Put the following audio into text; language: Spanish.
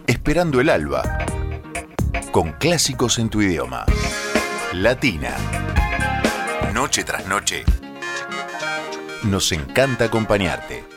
Esperando el alba, con clásicos en tu idioma. Latina. Noche tras noche. Nos encanta acompañarte.